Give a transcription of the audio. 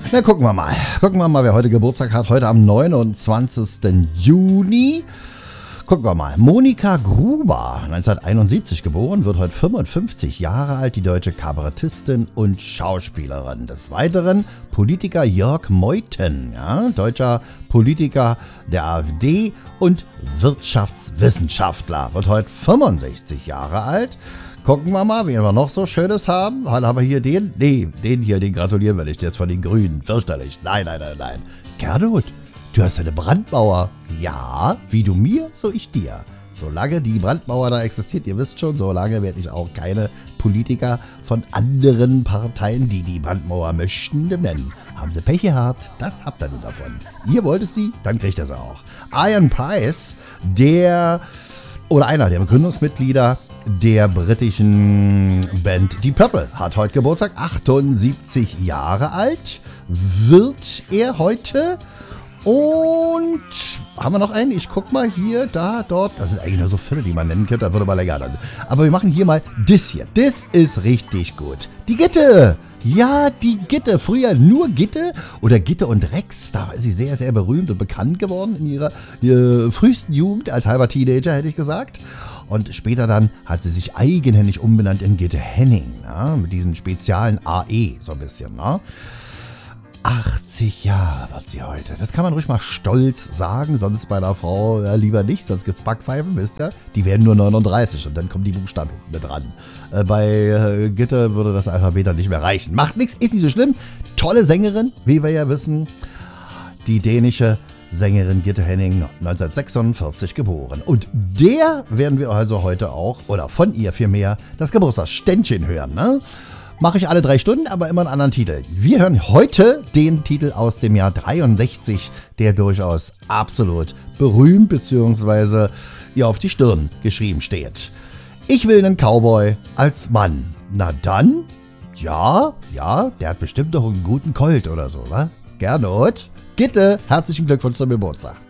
Na, gucken wir mal. Gucken wir mal, wer heute Geburtstag hat. Heute am 29. Juni. Gucken wir mal. Monika Gruber, 1971 geboren, wird heute 55 Jahre alt, die deutsche Kabarettistin und Schauspielerin. Des Weiteren Politiker Jörg Meuthen, ja, deutscher Politiker der AfD und Wirtschaftswissenschaftler, wird heute 65 Jahre alt. Gucken wir mal, wen wir noch so Schönes haben. Dann haben wir hier den. Nee, den hier, den gratulieren wir nicht. Jetzt von den Grünen. Fürchterlich. Nein. Gernot, du hast eine Brandmauer. Ja, wie du mir, so ich dir. Solange die Brandmauer da existiert, ihr wisst schon, solange werde ich auch keine Politiker von anderen Parteien, die die Brandmauer möchten, nennen. Haben sie Pech gehabt? Das habt ihr nun davon. Ihr wolltet sie? Dann kriegt ihr sie auch. Ian Price, einer der Gründungsmitglieder der britischen Band Deep Purple, hat heute Geburtstag, 78 Jahre alt wird er heute. Und haben wir noch einen? Ich guck mal hier, da, dort. Das sind eigentlich nur so viele, die man nennen könnte, da würde man länger dann. Aber wir machen hier mal das hier. Das ist richtig gut. Die Gitte. Ja, die Gitte. Früher nur Gitte oder Gitte und Rex. Da ist sie sehr, sehr berühmt und bekannt geworden in ihrer frühesten Jugend, als halber Teenager, hätte ich gesagt. Und später dann hat sie sich eigenhändig umbenannt in Gitte Henning, na, mit diesen speziellen AE, so ein bisschen. Na. 80 Jahre wird sie heute. Das kann man ruhig mal stolz sagen, sonst bei einer Frau lieber nicht, sonst gibt's Backpfeifen, wisst ihr? Die werden nur 39 und dann kommen die Buchstaben mit dran. Bei Gitte würde das Alphabet dann nicht mehr reichen. Macht nichts, ist nicht so schlimm. Tolle Sängerin, wie wir ja wissen. Die dänische Sängerin Gitte Henning, 1946 geboren. Und der werden wir also heute auch, oder von ihr vielmehr, das Geburtstagsständchen hören, ne? Mache ich alle 3 Stunden, aber immer einen anderen Titel. Wir hören heute den Titel aus dem Jahr 63, der durchaus absolut berühmt bzw. ihr auf die Stirn geschrieben steht. Ich will einen Cowboy als Mann. Na dann, ja, der hat bestimmt doch einen guten Colt oder so, wa? Gernot, Gitte, herzlichen Glückwunsch zum Geburtstag.